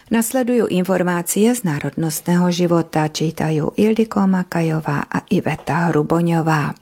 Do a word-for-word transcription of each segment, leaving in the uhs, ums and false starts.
Nasledujú informácie z národnostného života, čítajú Ildiko Makajová a Iveta Hruboňová.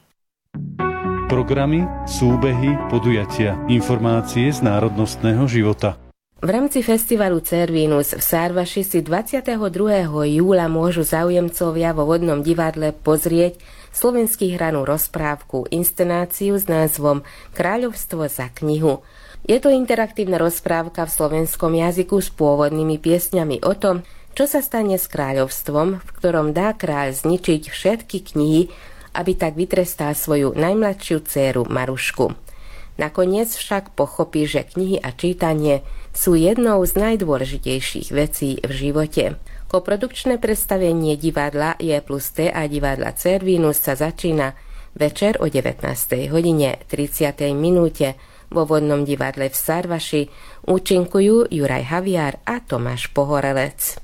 Programy, súbehy, podujatia, informácie z národnostného života. V rámci festivalu Cervinus v Sarvaši si dvadsiateho druhého júla môžu záujemcovia vo Vodnom divadle pozrieť slovenský hranú rozprávku, inscenáciu s názvom Kráľovstvo za knihu. Je to interaktívna rozprávka v slovenskom jazyku s pôvodnými piesňami o tom, čo sa stane s kráľovstvom, v ktorom dá kráľ zničiť všetky knihy, aby tak vytrestal svoju najmladšiu dcéru Marušku. Nakoniec však pochopí, že knihy a čítanie sú jednou z najdôležitejších vecí v živote. Koprodukčné predstavenie divadla J plus T a divadla Cervinus sa začína večer o devätnástej hodine tridsiatej minúte vo Vodnom divadle v Sarvaši. Účinkujú Juraj Haviar a Tomáš Pohorelec.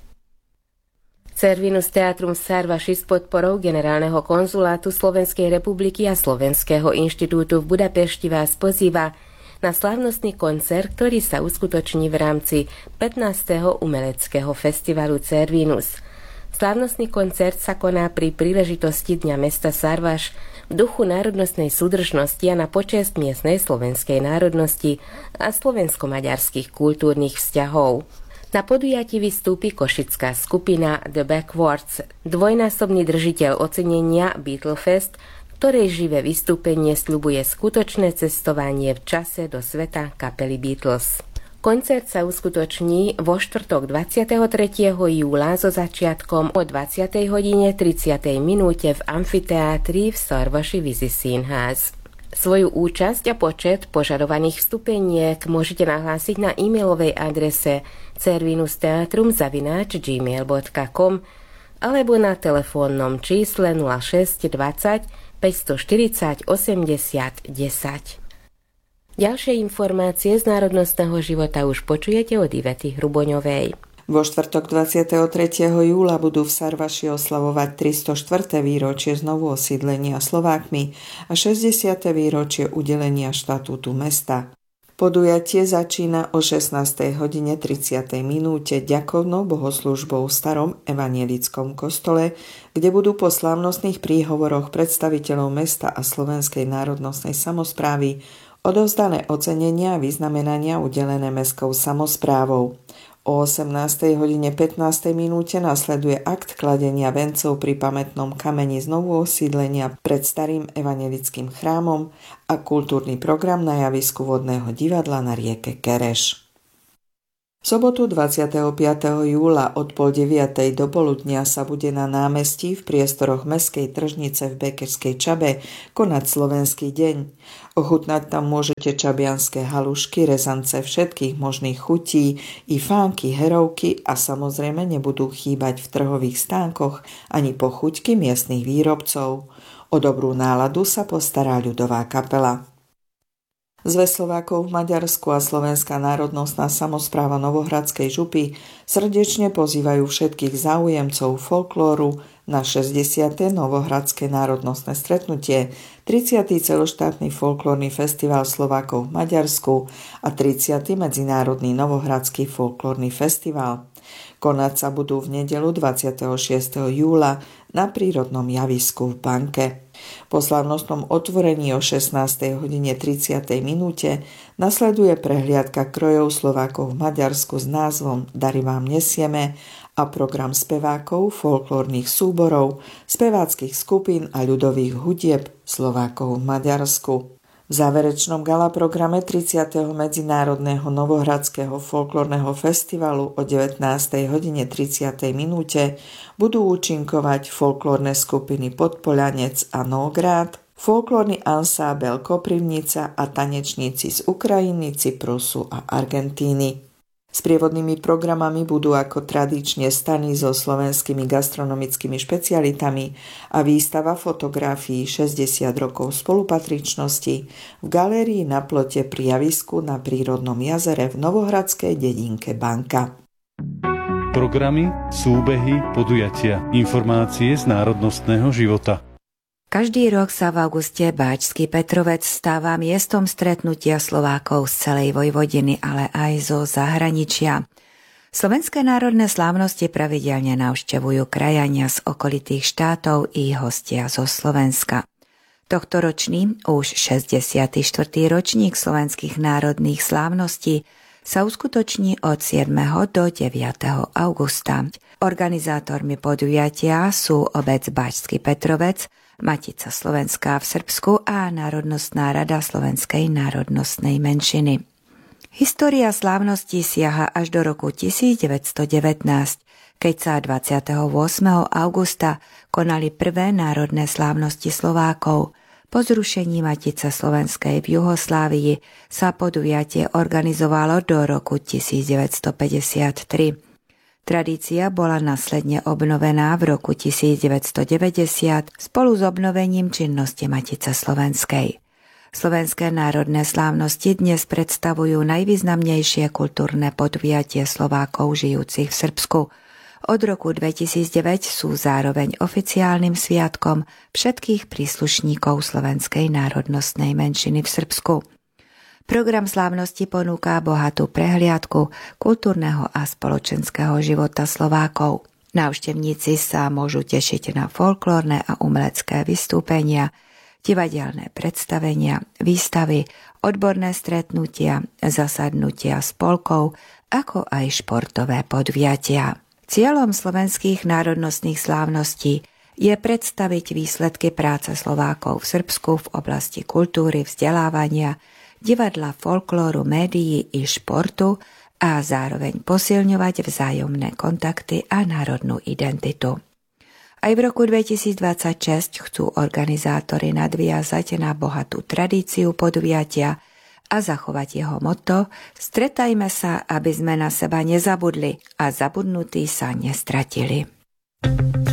Cervinus Teatrum v Sarvaši s podporou Generálneho konzulátu Slovenskej republiky a Slovenského inštitútu v Budapešti vás pozýva na slávnostný koncert, ktorý sa uskutoční v rámci pätnásteho umeleckého festivalu Cervinus. Slávnostný koncert sa koná pri príležitosti Dňa mesta Sarvaš v duchu národnostnej súdržnosti a na počesť miestnej slovenskej národnosti a slovensko-maďarských kultúrnych vzťahov. Na podujatí vystúpi košická skupina The Backwards, dvojnásobný držiteľ ocenenia Beatlefest, ktorej živé vystúpenie sľubuje skutočné cestovanie v čase do sveta kapely Beatles. Koncert sa uskutoční vo štvrtok dvadsiateho tretieho júla so začiatkom o dvadsiatej hodine tridsiatej minúte v amfiteátri v Sarvaši Vizi Színház. Svoju účasť a počet požadovaných vstupeniek môžete nahlásiť na e-mailovej adrese cervinusteatrum zavináč gmail bodka com alebo na telefónnom čísle nula šesť dvadsať päťstoštyridsať osemdesiat desať. Ďalšie informácie z národnostného života už počujete od Ivety Hruboňovej. Vo štvrtok dvadsiateho tretieho júla budú v Sarvaši oslavovať tristoštvrté výročie znovu osídlenia Slovákmi a šesťdesiate výročie udelenia štatútu mesta. Podujatie začína o šestnástej hodine tridsiatej minúte ďakovnou bohoslužbou v starom evanjelickom kostole, kde budú po slávnostných príhovoroch predstaviteľov mesta a Slovenskej národnostnej samosprávy odovzdané ocenenia a vyznamenania udelené mestskou samosprávou. O osemnástej hodine pätnástej minúte nasleduje akt kladenia vencov pri pamätnom kameni znovu osídlenia pred starým evanjelickým chrámom a kultúrny program na javisku Vodného divadla na rieke Kereš. V sobotu dvadsiateho piateho júla od pol deviatej do poludnia sa bude na námestí v priestoroch Mestskej tržnice v Bekešskej Čabe konať Slovenský deň. Ochutnať tam môžete čabianske halušky, rezance všetkých možných chutí, i fánky, herovky a samozrejme nebudú chýbať v trhových stánkoch ani pochuťky miestnych výrobcov. O dobrú náladu sa postará ľudová kapela. Zväz Slovákov v Maďarsku a Slovenská národnostná samospráva Novohradskej župy srdečne pozývajú všetkých záujemcov folklóru na šesťdesiate Novohradské národnostné stretnutie, tridsiaty celoštátny folklórny festival Slovákov v Maďarsku a tridsiaty Medzinárodný Novohradský folklórny festival. Konať sa budú v nedeľu dvadsiateho šiesteho júla na prírodnom javisku v Banke. Po slávnostnom otvorení o šestnástej hodine tridsiatej minúte nasleduje prehliadka krojov Slovákov v Maďarsku s názvom Dary vám nesieme a program spevákov, folklórnych súborov, speváckych skupín a ľudových hudieb Slovákov v Maďarsku. V záverečnom gala programe tridsiateho Medzinárodného Novohradského folklórneho festivalu o devätnástej hodine tridsiatej minúte budú účinkovať folklórne skupiny Podpoľanec a Nógrad, folklórny ansábel Koprivnica a tanečníci z Ukrajiny, Cyprusu a Argentíny. Sprievodnými programami budú ako tradične stany so slovenskými gastronomickými špecialitami a výstava fotografií šesťdesiat rokov spolupatričnosti v galérii na plote pri javisku na prírodnom jazere v novohradskej dedinke Banka. Programy, súbehy, podujatia, informácie z národnostného života. Každý rok sa v auguste Báčsky Petrovec stáva miestom stretnutia Slovákov z celej Vojvodiny, ale aj zo zahraničia. Slovenské národné slávnosti pravidelne navštevujú krajania z okolitých štátov i hostia zo Slovenska. Tohtoročný, už šesťdesiaty štvrtý ročník slovenských národných slávností sa uskutoční od siedmeho do deviateho augusta. Organizátormi podujatia sú obec Bačský Petrovec, Matica Slovenská v Srbsku a Národnostná rada Slovenskej národnostnej menšiny. História slávnosti siaha až do roku devätnásťstodevätnásť, keď sa dvadsiateho ôsmeho augusta konali prvé národné slávnosti Slovákov. Po zrušení Matice Slovenskej v Juhoslávii sa podujatie organizovalo do roku devätnásťstopäťdesiattri. Tradícia bola následne obnovená v roku devätnásťstodeväťdesiat spolu s obnovením činnosti Matice Slovenskej. Slovenské národné slávnosti dnes predstavujú najvýznamnejšie kultúrne podujatie Slovákov žijúcich v Srbsku. Od roku dvetisícdeväť sú zároveň oficiálnym sviatkom všetkých príslušníkov slovenskej národnostnej menšiny v Srbsku. Program slávnosti ponúka bohatú prehliadku kultúrneho a spoločenského života Slovákov. Návštevníci sa môžu tešiť na folklórne a umelecké vystúpenia, divadelné predstavenia, výstavy, odborné stretnutia, zasadnutia spolkov, ako aj športové podujatia. Cieľom slovenských národnostných slávností je predstaviť výsledky práce Slovákov v Srbsku v oblasti kultúry, vzdelávania, divadla, folklóru, médií i športu a zároveň posilňovať vzájomné kontakty a národnú identitu. Aj v roku dvetisícdvadsaťšesť chcú organizátori nadviazať na bohatú tradíciu podujatia a zachovať jeho motto Stretajme sa, aby sme na seba nezabudli a zabudnutí sa nestratili.